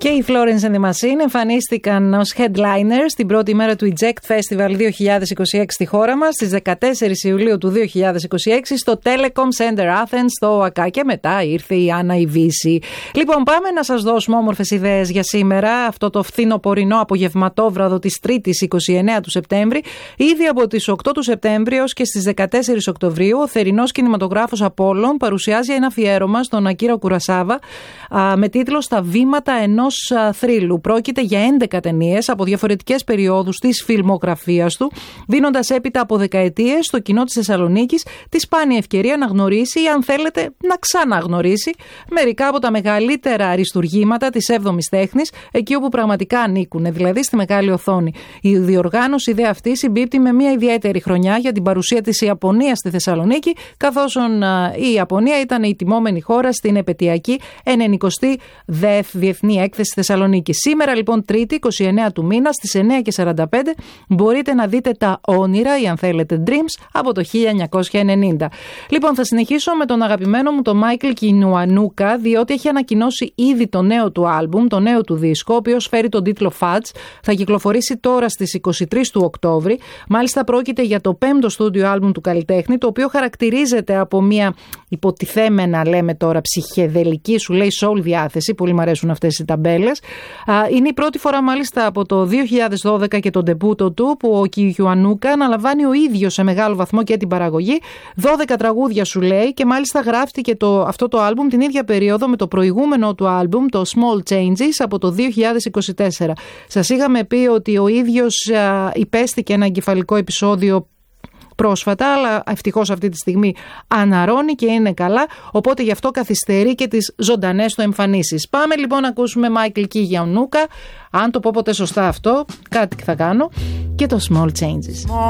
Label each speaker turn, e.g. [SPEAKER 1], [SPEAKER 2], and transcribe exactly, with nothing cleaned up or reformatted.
[SPEAKER 1] Και οι Florence and the Machine εμφανίστηκαν ως headliners την πρώτη μέρα του Eject Festival δύο χιλιάδες είκοσι έξι στη χώρα μας στις δεκατέσσερις Ιουλίου του δύο χιλιάδες είκοσι έξι στο Telecom Center Athens στο ΟΑΚΑ, και μετά ήρθε η Άννα η Βύση. Λοιπόν, πάμε να σας δώσουμε όμορφες ιδέες για σήμερα, αυτό το φθινοπορεινό απογευματόβραδο της Τρίτης είκοσι εννέα του Σεπτέμβρη. Ήδη από τις οκτώ του Σεπτέμβρη ως και στις δεκατέσσερις Οκτωβρίου ο θερινός κινηματογράφος Απόλλων παρουσιάζει ένα αφιέρωμα στον Ακίρα Κουρασάβα με τίτλο «Στα βήματα ενός θρύλου». Πρόκειται για έντεκα ταινίες από διαφορετικές περιόδους της φιλμογραφίας του, δίνοντας έπειτα από δεκαετίες στο κοινό της Θεσσαλονίκης τη σπάνια ευκαιρία να γνωρίσει ή, αν θέλετε, να ξαναγνωρίσει μερικά από τα μεγαλύτερα αριστουργήματα της έβδομης τέχνης, εκεί όπου πραγματικά ανήκουν, δηλαδή στη μεγάλη οθόνη. Η διοργάνωση δε αυτή συμπίπτει με μια ιδιαίτερη χρονιά για την παρουσία της Ιαπωνίας στη Θεσσαλονίκη, καθώς η Ιαπωνία ήταν η τιμόμενη χώρα στην επετειακή ενενηκοστή ΔΕΘ Διεθνή Έκθεση Θεσσαλονίκη. Σήμερα λοιπόν Τρίτη είκοσι εννέα του μήνα στις εννέα και σαράντα πέντε μπορείτε να δείτε τα όνειρα ή, αν θέλετε, Dreams από το χίλια εννιακόσια ενενήντα. Λοιπόν, θα συνεχίσω με τον αγαπημένο μου τον Μάικλ Κινουανούκα, διότι έχει ανακοινώσει ήδη το νέο του άλμπουμ, το νέο του δίσκο, ο οποίος φέρει τον τίτλο Fudge. Θα κυκλοφορήσει τώρα στις είκοσι τρεις του Οκτώβρη. Μάλιστα πρόκειται για το πέμπτο στούντιο άλμπουμ του καλλιτέχνη, το οποίο χαρακτηρίζεται από μια υποτιθέμενα, λέμε τώρα, ψυχεδελική, σου λέει, soul διάθεση. Πολύ μου αρέσουν αυτές οι ταμπέλες. Είναι η πρώτη φορά μάλιστα από το δύο χιλιάδες δώδεκα και τον ντεμπούτο του που ο Κιουανούκα αναλαμβάνει ο ίδιος σε μεγάλο βαθμό και την παραγωγή. δώδεκα τραγούδια, σου λέει, και μάλιστα γράφτηκε το, αυτό το άλμπουμ την ίδια περίοδο με το προηγούμενο του άλμπουμ, το Small Changes, από το δύο χιλιάδες είκοσι τέσσερα. Σας είχαμε πει ότι ο ίδιος α, υπέστηκε ένα εγκεφαλικό επεισόδιο πρόσφατα, αλλά ευτυχώς αυτή τη στιγμή αναρρώνει και είναι καλά, οπότε γι' αυτό καθυστερεί και τις ζωντανές του εμφανίσεις. Πάμε λοιπόν να ακούσουμε Μάικλ Κινουανούκα, αν το πω ποτέ σωστά αυτό, κάτι θα κάνω, και το Small Changes.